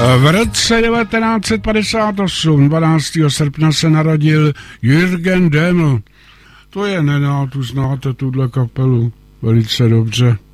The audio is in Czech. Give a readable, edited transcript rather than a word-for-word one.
V roce 1958, 12. srpna, se narodil Jürgen Deml. To je tu znáte tuhle kapelu velice dobře.